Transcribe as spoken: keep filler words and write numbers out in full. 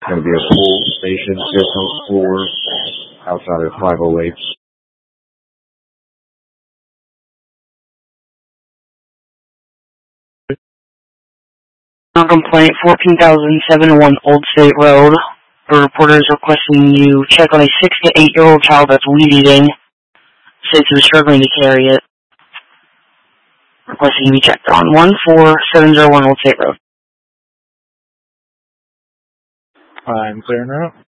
going to be a pool station, fifth floor, outside of five oh eight. On complaint fourteen thousand seven oh one Old State Road. The reporter is requesting you check on a six to eight year old child that's weed eating. Says he was struggling to carry it. Requesting you be checked on one four seven oh one Old State Road. I'm clear now.